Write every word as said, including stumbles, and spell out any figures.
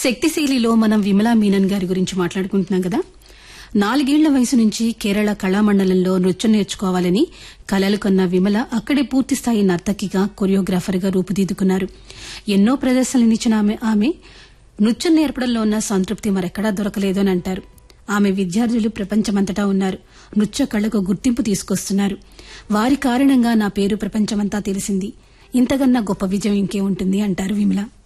శక్తిశైలిలో మనం విమలా మీనన్ గారి గురించి మాట్లాడుకుంటున్నాం కదా. నాలుగేళ్ల వయసు నుంచి కేరళ కళామండలంలో నృత్యం నేర్చుకోవాలని కలలు కన్న విమల అక్కడే పూర్తిస్థాయి నర్తకిగా కొరియోగ్రాఫర్ గా రూపుదిద్దుకున్నారు. ఎన్నో ప్రదర్శనలనిచ్చిన ఆమె ఆమె నృత్యం నేర్పడంలో ఉన్న సంతృప్తి మరెక్కడా దొరకలేదు అని అంటారు. ఆమె విద్యార్థులు ప్రపంచమంతటా ఉన్నారు. నృత్య కళకు గుర్తింపు తీసుకొస్తున్నారు. వారి కారణంగా నా పేరు ప్రపంచమంతా తెలిసింది. ఇంతకన్నా గొప్ప విజయం ఇంకే ఉంటుంది అంటారు విమల.